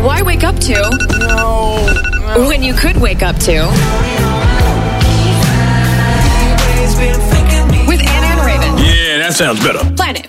Why wake up to when you could wake up to with Anna and Raven? Yeah, that sounds better. Planet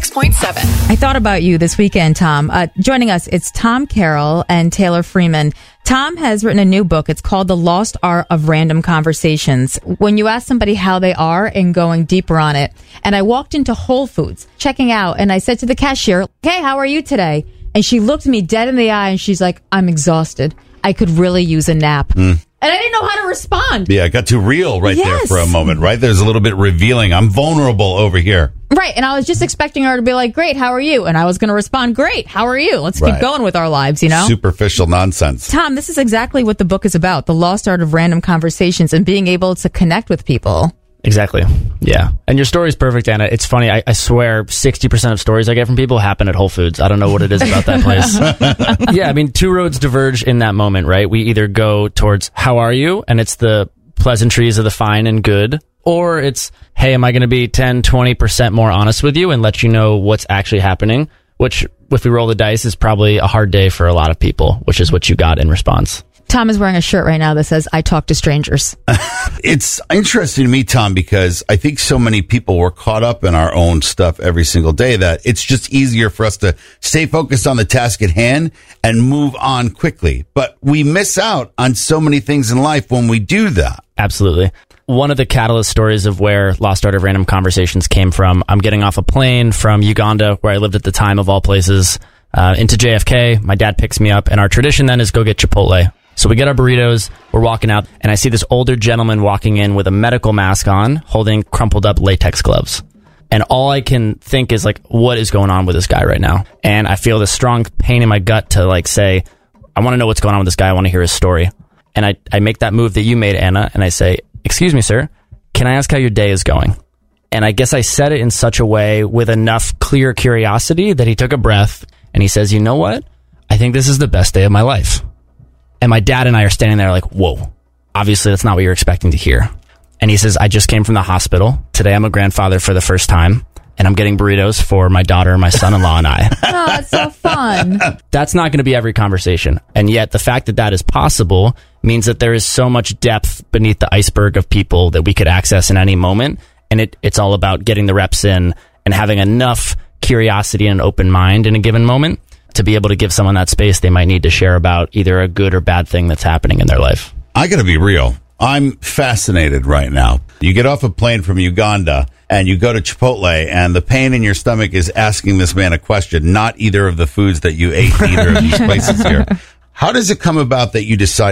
106.7. I thought about you this weekend, Tom. Joining us, it's Tom Carroll and Taylor Freeman. Tom has written a new book. It's called The Lost Art of Random Conversations. When you ask somebody how they are and going deeper on it. And I walked into Whole Foods, checking out, and I said to the cashier, "Hey, how are you today?" And she looked me dead in the eye and she's like, "I'm exhausted. I could really use a nap." And I didn't know how to respond. Yeah, it got too real there for a moment, right? There's a little bit revealing. I'm vulnerable over here. Right. And I was just expecting her to be like, "Great, how are you?" And I was going to respond, "Great, how are you?" Let's keep going with our lives, you know? Superficial nonsense. Tom, this is exactly what the book is about. The lost art of random conversations and being able to connect with people. Exactly. Yeah. And your story is perfect, Anna. It's funny. I swear 60% of stories I get from people happen at Whole Foods. I don't know what it is about that place. Yeah. I mean, two roads diverge in that moment, right? We either go towards how are you? And it's the pleasantries of the fine and good. Or it's, hey, am I going to be 10, 20% more honest with you and let you know what's actually happening? Which, if we roll the dice, is probably a hard day for a lot of people, which is what you got in response. Tom is wearing a shirt right now that says, "I talk to strangers." It's interesting to me, Tom, because I think so many people were caught up in our own stuff every single day that it's just easier for us to stay focused on the task at hand and move on quickly. But we miss out on so many things in life when we do that. Absolutely. One of the catalyst stories of where Lost Art of Random Conversations came from, I'm getting off a plane from Uganda, where I lived at the time of all places, into JFK. My dad picks me up, and our tradition then is go get Chipotle. So we get our burritos, we're walking out, and I see this older gentleman walking in with a medical mask on, holding crumpled up latex gloves. And all I can think is, like, what is going on with this guy right now? And I feel this strong pain in my gut to, like, say, I want to know what's going on with this guy. I want to hear his story. And I make that move that you made, Anna, and I say, "Excuse me, sir, can I ask how your day is going?" And I guess I said it in such a way with enough clear curiosity that he took a breath and he says, "You know what? I think this is the best day of my life." And my dad and I are standing there like, whoa, obviously that's not what you're expecting to hear. And he says, "I just came from the hospital. Today I'm a grandfather for the first time, and I'm getting burritos for my daughter, my son-in-law, and I." Oh, that's so fun. That's not going to be every conversation. And yet the fact that that is possible means that there is so much depth beneath the iceberg of people that we could access in any moment. And it's all about getting the reps in and having enough curiosity and an open mind in a given moment to be able to give someone that space they might need to share about either a good or bad thing that's happening in their life. I got to be real. I'm fascinated right now. You get off a plane from Uganda and you go to Chipotle, and the pain in your stomach is asking this man a question, not either of the foods that you ate in either of these places here. How does it come about that you decide